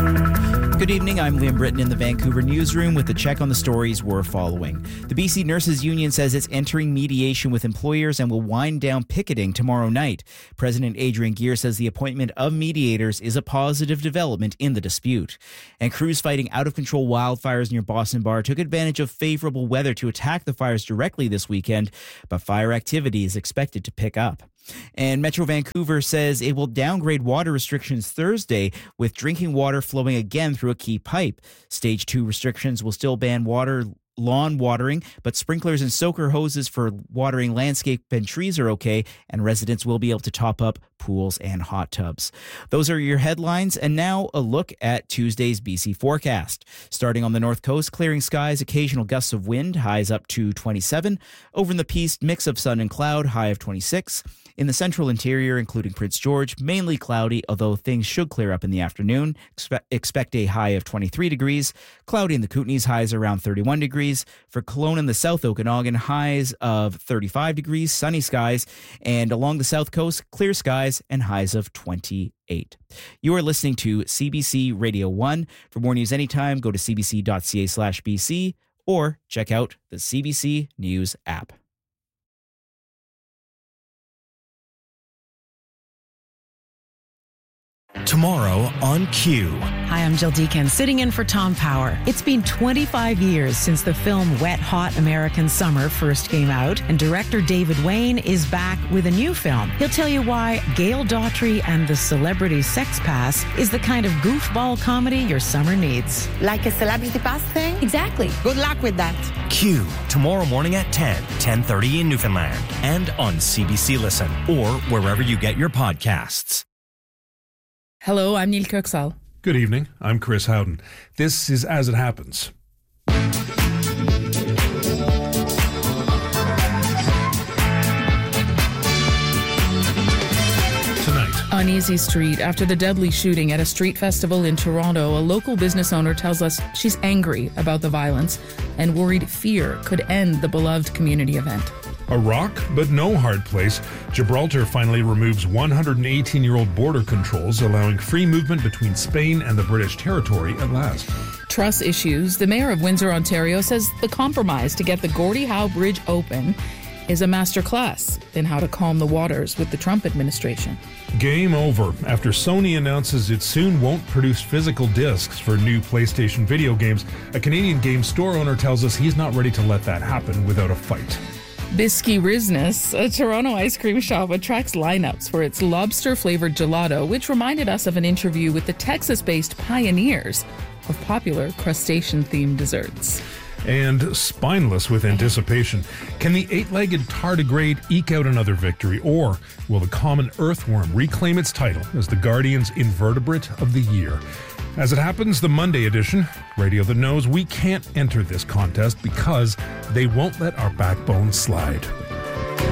Good evening, I'm Liam Britton in the Vancouver newsroom with a check on the stories we're following. The BC Nurses Union says it's entering mediation with employers and will wind down picketing tomorrow night. President Adrian Gear says the appointment of mediators is a positive development in the dispute. And crews fighting out-of-control wildfires near Boston Bar took advantage of favorable weather to attack the fires directly this weekend, but fire activity is expected to pick up. And Metro Vancouver says it will downgrade water restrictions Thursday, with drinking water flowing again through a key pipe. Stage 2 restrictions will still ban lawn watering, but sprinklers and soaker hoses for watering landscape and trees are okay, and residents will be able to top up pools and hot tubs. Those are your headlines, and now a look at Tuesday's BC forecast. Starting on the north coast, clearing skies, occasional gusts of wind, highs up to 27. Over in the east, mix of sun and cloud, high of 26. In the central interior, including Prince George, mainly cloudy, although things should clear up in the afternoon. Expect a high of 23 degrees. Cloudy in the Kootenays, highs around 31 degrees. For Kelowna and the South Okanagan, highs of 35 degrees, sunny skies. And along the south coast, clear skies and highs of 28. You are listening to CBC Radio 1. For more news anytime, go to cbc.ca/BC or check out the CBC News app. Tomorrow on Q. Hi, I'm Jill Deacon, sitting in for Tom Power. It's been 25 years since the film Wet Hot American Summer first came out, and director David Wayne is back with a new film. He'll tell you why Gail Daughtry and the Celebrity Sex Pass is the kind of goofball comedy your summer needs. Like a Celebrity Pass thing? Exactly. Good luck with that. Q, tomorrow morning at 10:30 in Newfoundland, and on CBC Listen, or wherever you get your podcasts. Hello, I'm Neil Kirksall. Good evening, I'm Chris Howden. This is As It Happens. On Easy Street, after the deadly shooting at a street festival in Toronto, a local business owner tells us she's angry about the violence and worried fear could end the beloved community event. A rock, but no hard place. Gibraltar finally removes 118-year-old border controls, allowing free movement between Spain and the British territory at last. Truss issues. The mayor of Windsor, Ontario, says the compromise to get the Gordie Howe Bridge open is a masterclass in how to calm the waters with the Trump administration. Game over after Sony announces it soon won't produce physical discs for new PlayStation video games. A Canadian game store owner tells us he's not ready to let that happen without a fight. Bisky Riznes, a Toronto ice cream shop, attracts lineups for its lobster-flavored gelato, which reminded us of an interview with the Texas-based pioneers of popular crustacean-themed desserts. And spineless with anticipation. Can the eight-legged tardigrade eke out another victory, or will the common earthworm reclaim its title as the Guardian's Invertebrate of the Year? As it happens, the Monday edition, radio that knows we can't enter this contest because they won't let our backbone slide.